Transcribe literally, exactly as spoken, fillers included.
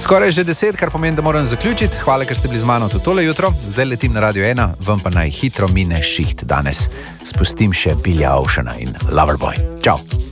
Skoraj že deset, kar pomeni, da moram zaključiti. Hvala, ker ste bili z mano tudi tole jutro. Zdaj letim na Radio ena, vam pa naj hitro mine šiht danes. Spustim še Billya Oceana in Loverboy. Čau!